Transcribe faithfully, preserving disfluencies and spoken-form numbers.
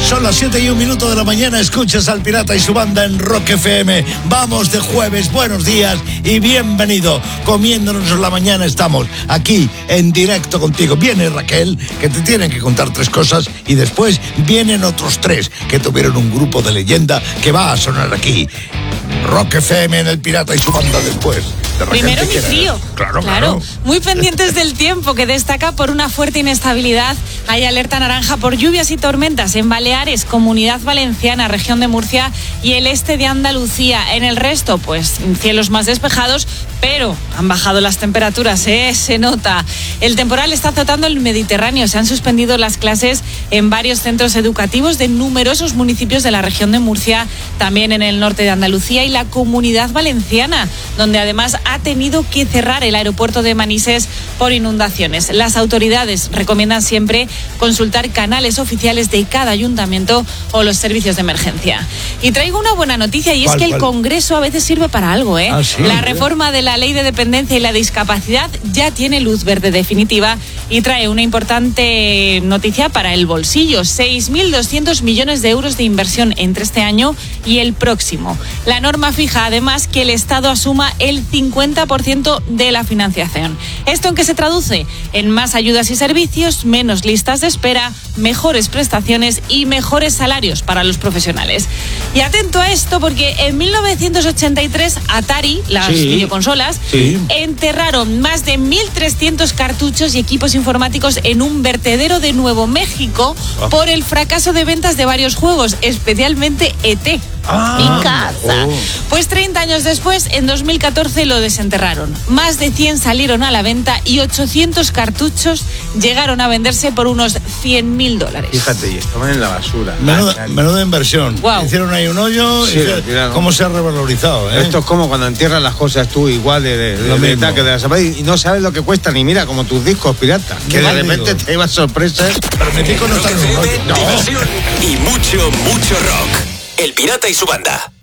Son las siete y un minuto de la mañana, escuchas al Pirata y su banda en Rock F M. Vamos de jueves, buenos días y bienvenido. Comiéndonos la mañana estamos aquí en directo contigo. Viene Raquel, que te tienen que contar tres cosas, y después vienen otros tres que tuvieron un grupo de leyenda que va a sonar aquí. Rock F M en el Pirata y su banda después. De Primero mi frío. Claro, claro, claro. Muy pendientes del tiempo, que destaca por una fuerte inestabilidad. Hay alerta naranja por lluvias y tormentas en Baleares, Comunidad Valenciana, región de Murcia y el este de Andalucía. En el resto, pues cielos más despejados, pero han bajado las temperaturas, ¿eh? Se nota. El temporal está azotando el Mediterráneo. Se han suspendido las clases en varios centros educativos de numerosos municipios de la región de Murcia, también en el norte de Andalucía y la Comunidad Valenciana, donde además ha tenido que cerrar el aeropuerto de Manises por inundaciones. Las autoridades recomiendan siempre consultar canales oficiales de cada ayuntamiento o los servicios de emergencia. Y traigo una buena noticia, y es que el Congreso a veces sirve para algo, ¿eh? ¿Ah, sí? La reforma de la Ley de Dependencia y la Discapacidad ya tiene luz verde definitiva y trae una importante noticia para el bolsillo: seis mil doscientos millones de euros de inversión entre este año y el próximo. La norma fija además que el Estado asuma el cincuenta por ciento de la financiación. ¿Esto en qué se traduce? En más ayudas y servicios, menos listas de espera, mejores prestaciones y mejores salarios para los profesionales. Y atento a esto, porque en mil novecientos ochenta y tres Atari, las sí, videoconsolas, sí. enterraron más de mil trescientos cartuchos y equipos informáticos en un vertedero de Nuevo México oh. por el fracaso de ventas de varios juegos, especialmente E T Ah, Mi casa. Oh. Pues treinta años después, en dos mil catorce, lo desenterraron. Más de cien salieron a la venta y ochocientos cartuchos llegaron a venderse por unos cien mil dólares. Fíjate, y estaban en la basura. Menuda, menuda inversión. Wow. Hicieron ahí un hoyo, Sí, y tiraron. cómo se ha revalorizado, ¿eh? Esto es como cuando entierras las cosas tú igual de, de, de, de, de, de las y no sabes lo que cuestan, y mira, como tus discos pirata, que de repente te llevas sorpresas. Pero mi disco no está en un hoyo. Diversión y mucho, mucho rock. El Pirata y su banda.